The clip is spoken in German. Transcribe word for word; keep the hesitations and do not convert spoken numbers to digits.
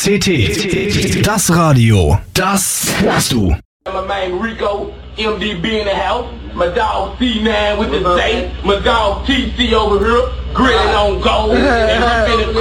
C T, das Radio, das hörst du. My man Rico, M D B in the house. My dog C nine with the day. My dog T C over here, grilling on gold. And I'm finna